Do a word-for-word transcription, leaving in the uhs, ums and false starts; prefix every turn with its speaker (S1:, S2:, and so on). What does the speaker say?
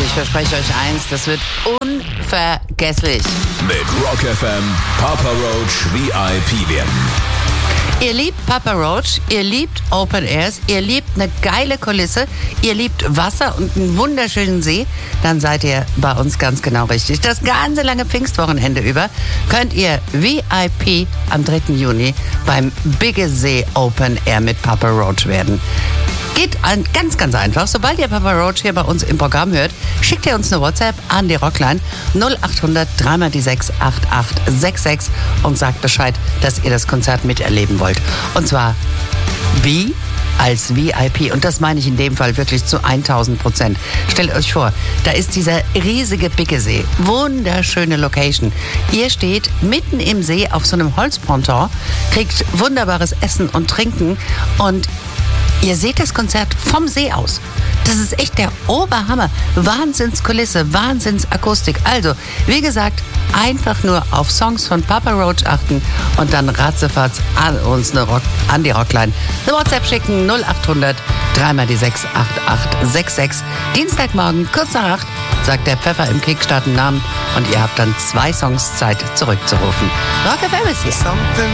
S1: Also ich verspreche euch eins, das wird unvergesslich.
S2: Mit Rock F M Papa Roach V I P werden.
S1: Ihr liebt Papa Roach, ihr liebt Open Airs, ihr liebt eine geile Kulisse, ihr liebt Wasser und einen wunderschönen See, dann seid ihr bei uns ganz genau richtig. Das ganze lange Pfingstwochenende über könnt ihr V I P am dritten Juni beim Biggesee Open Air mit Papa Roach werden. Geht an, ganz, ganz einfach. Sobald ihr Papa Roach hier bei uns im Programm hört, schickt ihr uns eine WhatsApp an die Rockline null acht hundert drei mal die sechs acht acht sechs sechs und sagt Bescheid, dass ihr das Konzert miterleben wollt. Und zwar wie als V I P. Und das meine ich in dem Fall wirklich zu tausend Prozent. Stellt euch vor, da ist dieser riesige Biggesee. Wunderschöne Location. Ihr steht mitten im See auf so einem Holzponton, kriegt wunderbares Essen und Trinken und ihr seht das Konzert vom See aus. Das ist echt der Oberhammer. Wahnsinnskulisse, Wahnsinnsakustik. Also, wie gesagt, einfach nur auf Songs von Papa Roach achten und dann ratzefatz an uns eine Rock, an die Rockline eine WhatsApp schicken. null acht hundert drei mal die sechs acht acht sechs sechs. Dienstagmorgen, kurz nach acht, sagt der Pfeffer im Kickstart einen Namen und ihr habt dann zwei Songs Zeit zurückzurufen. Rock F M ist hier.